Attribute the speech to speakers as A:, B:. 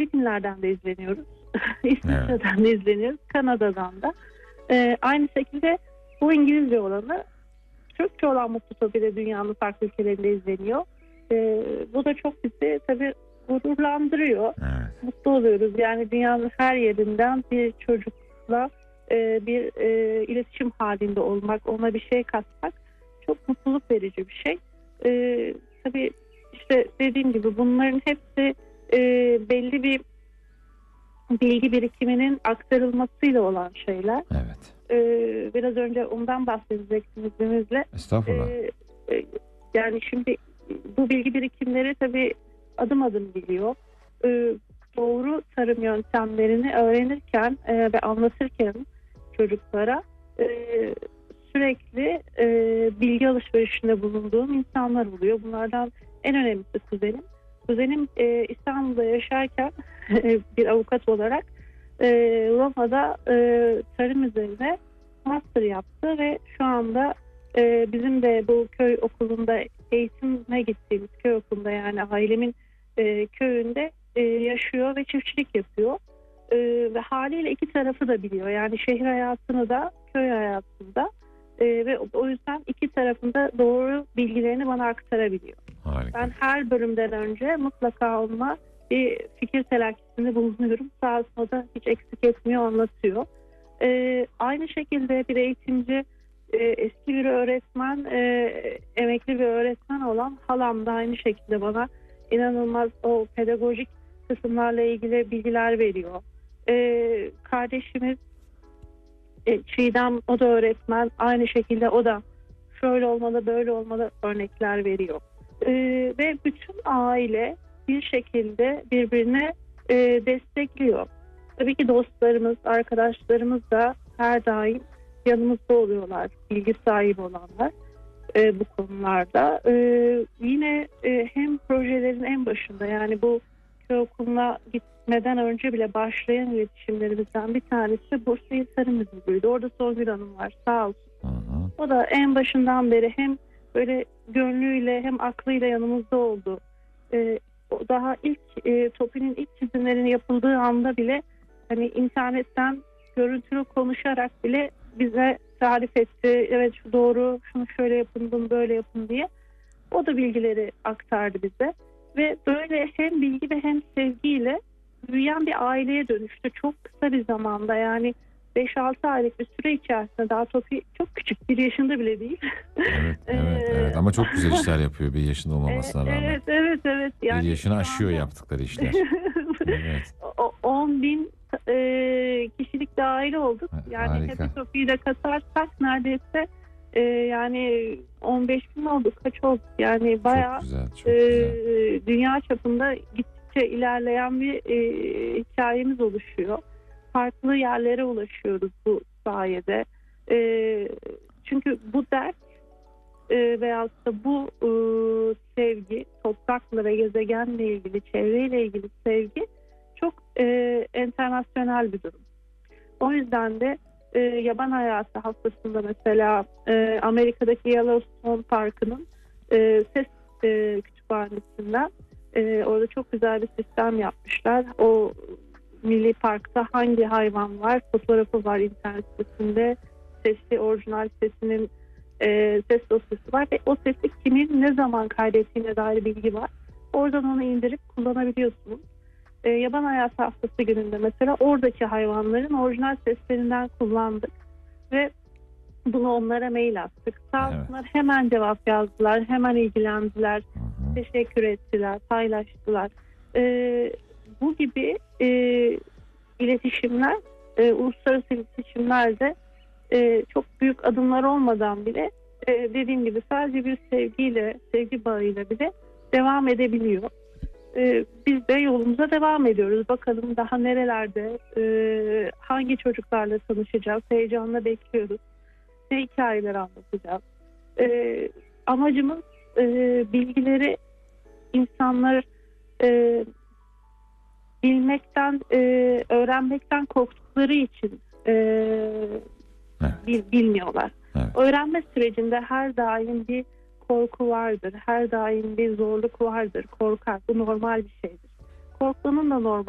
A: Filipinler'den de izleniyoruz. İsviçre'den de izleniyoruz. Kanada'dan da. Aynı şekilde bu İngilizce olanı, Türkçe olan Mutlu Sofi'de dünyanın farklı ülkelerinde izleniyor. Bu da çok bizi tabii gururlandırıyor.
B: Evet.
A: Mutlu oluyoruz. Yani dünyanın her yerinden bir çocukla bir iletişim halinde olmak, ona bir şey katmak çok mutluluk verici bir şey. Tabii işte dediğim gibi bunların hepsi belli bir bilgi birikiminin aktarılmasıyla olan şeyler.
B: Evet.
A: Biraz önce ondan bahsedecektim izninizle.
B: Estağfurullah.
A: Yani şimdi bu bilgi birikimleri tabii adım adım geliyor. Doğru tarım yöntemlerini öğrenirken ve anlatırken çocuklara sürekli bilgi alışverişinde bulunduğum insanlar oluyor. Bunlardan en önemlisi kuzenim. Kuzenim İstanbul'da yaşarken bir avukat olarak Roma'da tarım üzerine master yaptı ve şu anda bizim de bu köy okulunda eğitime gittiğimiz köy okulunda, yani ailemin köyünde yaşıyor ve çiftçilik yapıyor. Ve haliyle iki tarafı da biliyor. Yani şehir hayatını da köy hayatını da ve o yüzden iki tarafında doğru bilgilerini bana aktarabiliyor.
B: Harika.
A: Ben her bölümden önce mutlaka onunla bir fikir telakkisinde bulunuyorum. Sağ olsun da hiç eksik etmiyor, anlatıyor. Aynı şekilde bir eğitimci, eski bir öğretmen, emekli bir öğretmen olan halam da aynı şekilde bana inanılmaz o pedagojik kısımlarla ilgili bilgiler veriyor. Kardeşimiz Çiğdem, o da öğretmen, aynı şekilde o da şöyle olmalı böyle olmalı örnekler veriyor. Ve bütün aile bir şekilde birbirine destekliyor. Tabii ki dostlarımız, arkadaşlarımız da her daim yanımızda oluyorlar, bilgi sahibi olanlar bu konularda. Yine hem projelerin en başında, yani bu köy okuluna gitmeden önce bile başlayan iletişimlerimizden bir tanesi Bursa İl Tarım Müdürlüğü'ydü. Orada Songül Hanım var, sağ olsun.
B: Hı-hı.
A: O da en başından beri hem böyle gönlüyle hem aklıyla yanımızda oldu. O daha ilk TOPİ'nin ilk çizimlerinin yapıldığı anda bile hani internetten görüntülü konuşarak bile bize tarif etti. Evet, şu doğru, şunu şöyle yapın, bunu böyle yapın diye. O da bilgileri aktardı bize. Ve böyle hem bilgi ve hem sevgiyle büyüyen bir aileye dönüştü. Çok kısa bir zamanda, yani 5-6 aylık bir süre içerisinde, daha TOPİ çok küçük, 1 yaşında bile değil.
B: Evet. Ama çok güzel işler yapıyor 1 yaşında olmamasına rağmen.
A: Evet. Yani
B: 1 yaşını aşıyor yaptıkları işler. Evet.
A: 10.000 kişilik bir aile olduk. Yani
B: Harika.
A: Happy TOPİ'yi de katarsak neredeyse yani 15.000 olduk. Kaç olduk? Yani bayağı
B: Çok güzel.
A: dünya çapında gittikçe ilerleyen bir hikayemiz oluşuyor. Farklı yerlere ulaşıyoruz bu sayede. Çünkü bu dert veyahut da bu sevgi, toprakla ve gezegenle ilgili, çevreyle ilgili sevgi çok internasyonel bir durum. O yüzden de yaban hayatı haftasında mesela Amerika'daki Yellowstone Parkı'nın ses kütüphanesinden orada çok güzel bir sistem yapmışlar. O milli parkta hangi hayvan var, fotoğrafı var internet sitesinde, sesli, orijinal sesinin ses dosyası var ve o sesi kimin ne zaman kaydettiğine dair bilgi var. Oradan onu indirip kullanabiliyorsunuz. Yaban hayatı haftası gününde mesela oradaki hayvanların orijinal seslerinden kullandık ve bunu onlara mail attık. Sağ olsunlar, hemen cevap yazdılar, hemen ilgilendiler, teşekkür ettiler, paylaştılar. Bu gibi iletişimler, uluslararası iletişimlerde çok büyük adımlar olmadan bile dediğim gibi sadece bir sevgiyle, sevgi bağıyla bile devam edebiliyor. Biz de yolumuza devam ediyoruz. Bakalım daha nerelerde, hangi çocuklarla tanışacağız, heyecanla bekliyoruz. Ne hikayeler anlatacağız. Amacımız bilgileri insanlar bilmekten, öğrenmekten korktukları için bilmiyorlar.
B: Evet.
A: Öğrenme sürecinde her daim bir korku vardır. Her daim bir zorluk vardır. Korkar. Bu normal bir şeydir. Korkmanın da normal